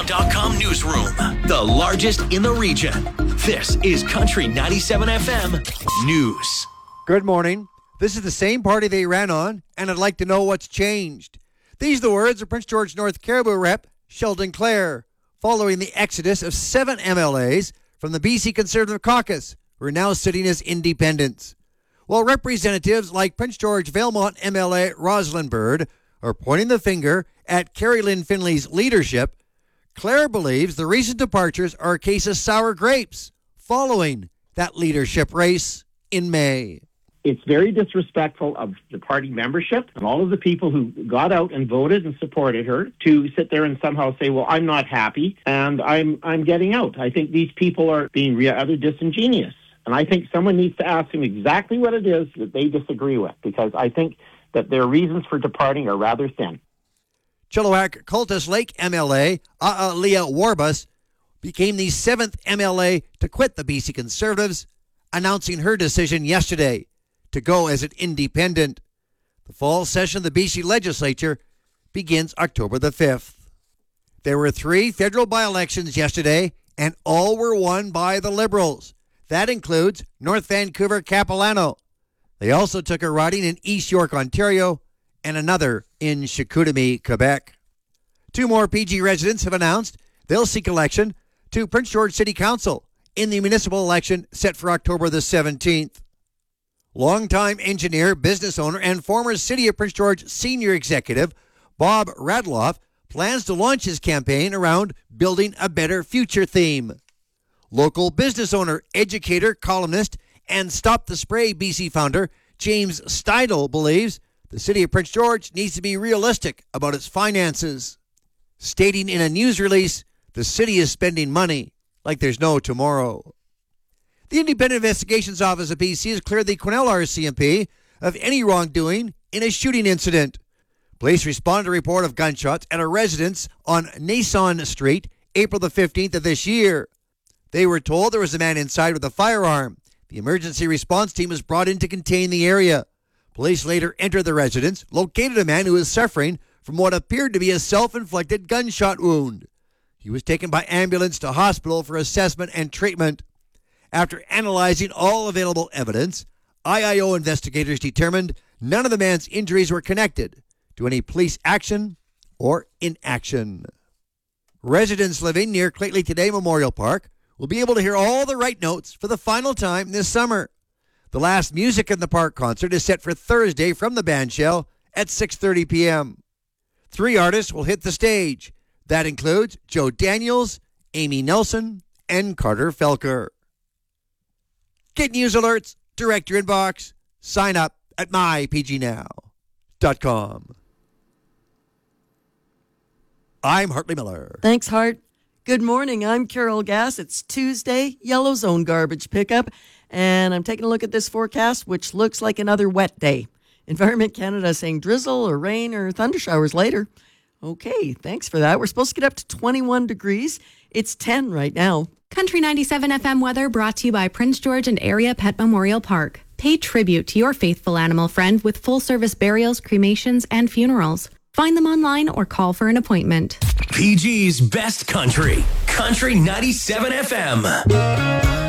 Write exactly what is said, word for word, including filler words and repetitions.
town dot com newsroom, the largest in the region. This is Country ninety-seven F M News. Good morning. This is the same party they ran on, and I'd like to know what's changed. These are the words of Prince George North Caribou Rep Sheldon Clare, following the exodus of seven M L As from the B C Conservative Caucus, who are now sitting as independents. While representatives like Prince George Valemount M L A Rosalind Bird are pointing the finger at Carrie Lynn Finley's leadership, Clare believes the recent departures are a case of sour grapes following that leadership race in May. It's very disrespectful of the party membership and all of the people who got out and voted and supported her to sit there and somehow say, well, I'm not happy and I'm I'm getting out. I think these people are being rather disingenuous. And I think someone needs to ask them exactly what it is that they disagree with, because I think that their reasons for departing are rather thin. Chilliwack Cultus Lake M L A, A'aliah Warbus, became the seventh M L A to quit the B C Conservatives, announcing her decision yesterday to go as an independent. The fall session of the B C Legislature begins October the fifth. There were three federal by-elections yesterday, and all were won by the Liberals. That includes North Vancouver Capilano. They also took a riding in East York, Ontario, and another in Chicoutimi, Quebec. Two more P G residents have announced they'll seek election to Prince George City Council in the municipal election set for October the seventeenth. Longtime engineer, business owner, and former City of Prince George senior executive Bob Radloff plans to launch his campaign around building a better future theme. Local business owner, educator, columnist, and Stop the Spray B C founder James Steidel believes the City of Prince George needs to be realistic about its finances. Stating in a news release, the city is spending money like there's no tomorrow. The Independent Investigations Office of P C has cleared the Quesnel R C M P of any wrongdoing in a shooting incident. Police responded to a report of gunshots at a residence on Nason Street, April the fifteenth of this year. They were told there was a man inside with a firearm. The emergency response team was brought in to contain the area. Police later entered the residence, located a man who was suffering from what appeared to be a self-inflicted gunshot wound. He was taken by ambulance to hospital for assessment and treatment. After analyzing all available evidence, I I O investigators determined none of the man's injuries were connected to any police action or inaction. Residents living near Clately Today Memorial Park will be able to hear all the right notes for the final time this summer. The last Music in the Park concert is set for Thursday from the bandshell at six thirty p.m. Three artists will hit the stage. That includes Joe Daniels, Amy Nelson, and Carter Felker. Get news alerts, direct your inbox, sign up at my p g now dot com. I'm Hartley Miller. Thanks, Hart. Good morning. I'm Carol Gass. It's Tuesday, Yellow Zone garbage pickup, and I'm taking a look at this forecast, which looks like another wet day. Environment Canada saying drizzle or rain or thunder showers later. Okay, thanks for that. We're supposed to get up to twenty-one degrees. It's ten right now. Country ninety-seven F M weather brought to you by Prince George and Area Pet Memorial Park. Pay tribute to your faithful animal friend with full-service burials, cremations, and funerals. Find them online or call for an appointment. P G's Best Country, Country ninety-seven F M.